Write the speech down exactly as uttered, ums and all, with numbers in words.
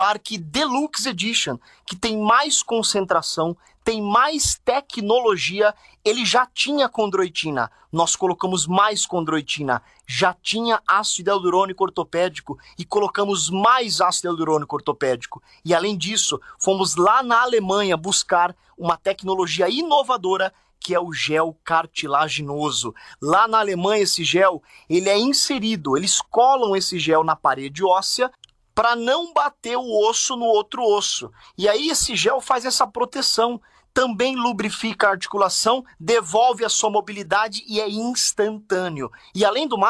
Arc Deluxe Edition, que tem mais concentração, tem mais tecnologia. Ele já tinha condroitina, nós colocamos mais condroitina. Já tinha ácido hialurônico ortopédico e colocamos mais ácido hialurônico ortopédico. E além disso, fomos lá na Alemanha buscar uma tecnologia inovadora, que é o gel cartilaginoso. Lá na Alemanha, esse gel, ele é inserido, eles colam esse gel na parede óssea para não bater o osso no outro osso. E aí esse gel faz essa proteção, também lubrifica a articulação, devolve a sua mobilidade e é instantâneo. E além do mais,